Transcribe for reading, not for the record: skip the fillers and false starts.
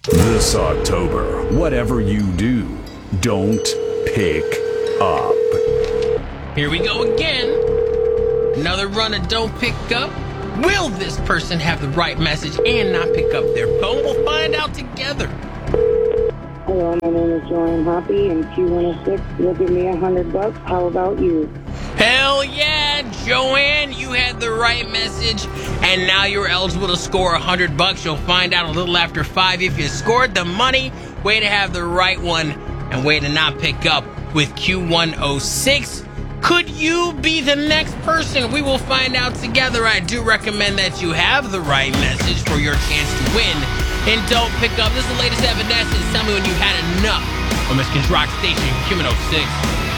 This October, whatever you do, don't pick up. Here we go again. Another run of Don't Pick Up. Will this person have the right message and not pick up their phone? We'll find out together. Hello, my name is Joanne Hoppy, and Q106 will give me $100. How about you? Hell yeah, Joanne, you had the right message, and now you're eligible to score $100. You'll find out a little after 5 if you scored the money. Way to have the right one, and way to not pick up with Q106. Could you be the next person? We will find out together. I do recommend that you have the right message for your chance to win. And don't pick up. This is the latest Evanescence. Tell me when you've had enough. On Michigan's Rock Station, Q106.